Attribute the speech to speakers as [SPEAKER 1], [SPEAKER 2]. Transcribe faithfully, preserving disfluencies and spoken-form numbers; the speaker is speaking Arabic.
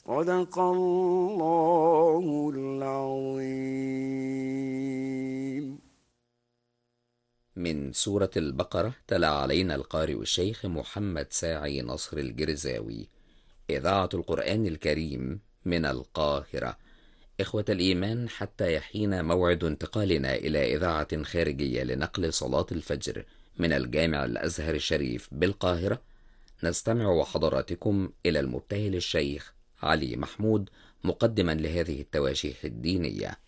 [SPEAKER 1] صدق الله العظيم.
[SPEAKER 2] من سورة البقرة تلا علينا القارئ الشيخ محمد ساعي نصر الجرزاوي. إذاعة القرآن الكريم من القاهرة. إخوة الإيمان، حتى يحين موعد انتقالنا إلى إذاعة خارجية لنقل صلاة الفجر من الجامع الأزهر الشريف بالقاهرة، نستمع وحضراتكم إلى المبتهل الشيخ علي محمود مقدما لهذه التواشيح الدينية.